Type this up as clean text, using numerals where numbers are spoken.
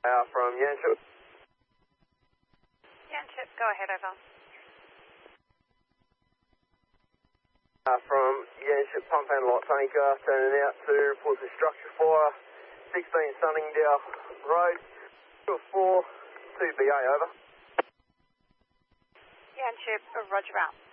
From Yanchep. Yanchep, go ahead, over. From Yanchep, pump and light tanker, turning out to report the structure fire, 16 Sunningdale Road, 2-4, 2BA, over. Yanchep, roger out.